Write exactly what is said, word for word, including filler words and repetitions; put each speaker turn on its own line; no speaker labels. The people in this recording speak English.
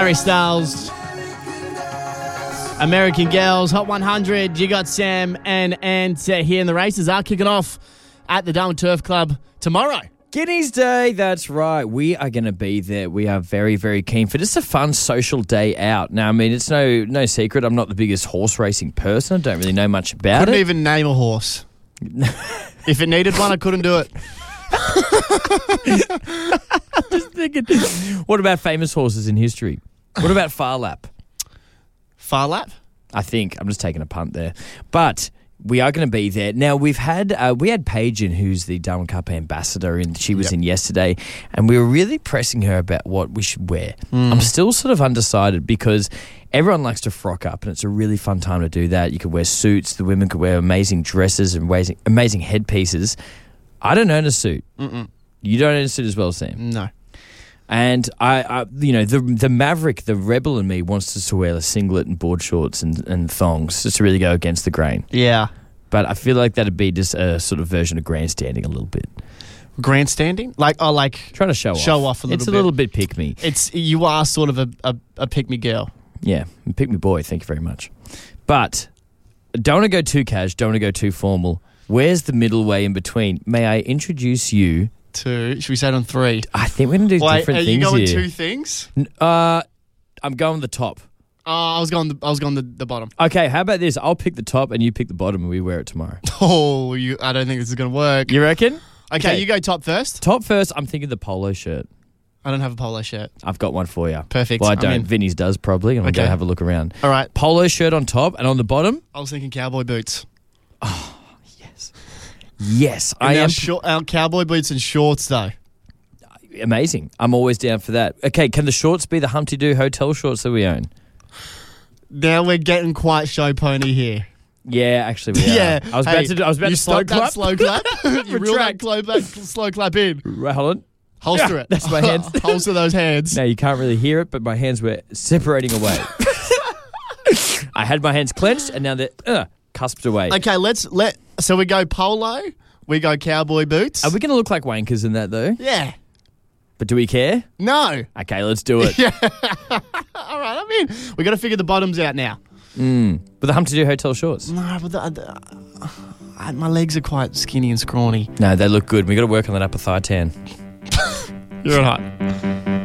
Harry Styles, American Girls, Hot one hundred. You got Sam and Ant uh, here in the races are kicking off at the Darwin Turf Club tomorrow.
Guineas Day, that's right. We are going to be there. We are very, very keen for just a fun social day out. Now, I mean, it's no no secret. I'm not the biggest horse racing person. I don't really know much about
Couldn't
it.
even name a horse. If it needed one, I couldn't do it.
Just thinking, what about famous horses in history? What about Phar Lap?
Phar Lap?
I think. I'm just taking a punt there. But we are going to be there. Now, we've had uh, we had Paige in, who's the Darwin Cup ambassador, and she was
Yep.
in yesterday, and we were really pressing her about what we should wear. Mm. I'm still sort of undecided because everyone likes to frock up, and it's a really fun time to do that. You could wear suits. The women could wear amazing dresses and amazing, amazing headpieces. I don't own a suit.
Mm-mm.
You don't own a suit as well, Sam?
No.
And I, I, you know, the the maverick, the rebel in me wants us to wear a singlet and board shorts and, and thongs just to really go against the grain.
Yeah.
But I feel like that'd be just a sort of version of grandstanding a little bit.
Grandstanding? Like, oh, like...
Trying to show,
show
off.
off a little
it's
bit.
It's a little bit pick-me.
It's, you are sort of a, a, a pick-me girl.
Yeah, pick-me boy, thank you very much. But don't want to go too cash, don't want to go too formal. Where's the middle way in between? May I introduce you...
Two. Should we say it on three?
I think we're going to do
Wait,
different
are
things
you going
here.
two things?
Uh, I'm going the top.
Oh, I was going the, I was going the, the bottom.
Okay, how about this? I'll pick the top and you pick the bottom and we wear it tomorrow.
Oh, you, I don't think this is going to work.
You reckon?
Okay,
Okay.
you go top first.
Top first, I'm thinking the polo shirt.
I don't have a polo shirt.
I've got one for you.
Perfect.
Well, I
I'm
don't.
in.
Vinny's does probably. I'm going to
Okay.
go have a look around.
All right.
Polo shirt on top and on the bottom?
I was thinking cowboy boots.
Yes. Yes.
And
I
our,
am.
short, our cowboy boots and shorts, though.
Amazing. I'm always down for that. Okay, can the shorts be the Humpty Doo hotel shorts that we own?
Now we're getting quite show pony here.
Yeah, actually we are.
Yeah.
I was
Hey,
about to do, I was about
you
to slow
stop that
clap.
slow clap. you reel that
Retract.
slow, back, slow clap in.
Right, hold on.
Holster
Yeah,
it.
that's my hands.
Holster those hands.
Now you can't really hear it, but my hands were separating away. I had my hands clenched and now they're uh, cusped away.
Okay, let's let. So we go polo. We go cowboy boots.
Are we going to look like wankers in that though?
Yeah.
But do we care?
No.
Okay, let's do it.
Yeah. All right. I mean, we got to figure the bottoms out now.
Mm. But the Humpty Doo hotel shorts?
No, but the, the, uh, my legs are quite skinny and scrawny.
No, they look good. We got to work on that upper thigh tan.
You're right.